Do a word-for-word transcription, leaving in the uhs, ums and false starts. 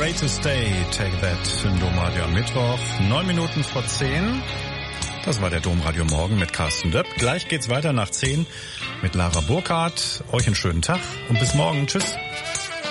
Way to Stay, Take That im Domradio am Mittwoch, neun Minuten vor zehn. Das war der Domradio Morgen mit Carsten Döpp. Gleich geht's weiter nach zehn mit Lara Burkhardt. Euch einen schönen Tag und bis morgen. Tschüss.